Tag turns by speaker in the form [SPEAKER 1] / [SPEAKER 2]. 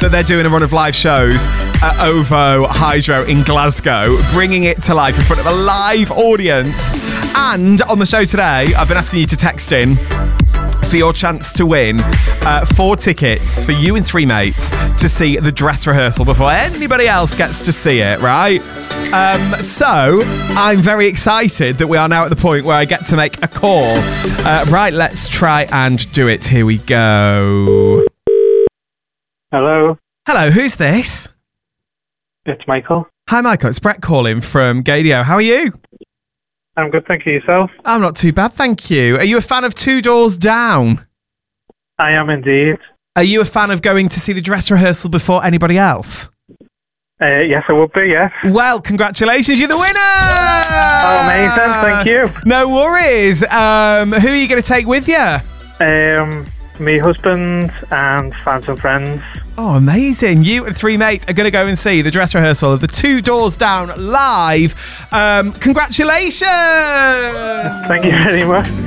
[SPEAKER 1] that they're doing a run of live shows at OVO Hydro in Glasgow, bringing it to life in front of a live audience. And on the show today, I've been asking you to text in for your chance to win 4 tickets for you and 3 mates to see the dress rehearsal before anybody else gets to see it, right? So I'm very excited that we are now at the point where I get to make a call. Right, let's try and do it. Here we go.
[SPEAKER 2] Hello,
[SPEAKER 1] Hello, who's this?
[SPEAKER 2] it's Michael.
[SPEAKER 1] Hi, Michael. It's Brett calling from Gadio. How are you?
[SPEAKER 2] I'm good, thank you. Yourself?
[SPEAKER 1] I'm not too bad, thank you. Are you a fan of Two Doors Down?
[SPEAKER 2] I am indeed.
[SPEAKER 1] Are you a fan of going to see the dress rehearsal before anybody else?
[SPEAKER 2] Yes, I would be, yes.
[SPEAKER 1] Well, congratulations, you're the winner!
[SPEAKER 2] Oh, amazing, thank you.
[SPEAKER 1] No worries. Who are you going to take with you?
[SPEAKER 2] Me husband and fans and friends.
[SPEAKER 1] Oh, amazing. You and 3 mates are going to go and see the dress rehearsal of the Two Doors Down live. Congratulations!
[SPEAKER 2] Thank you very much.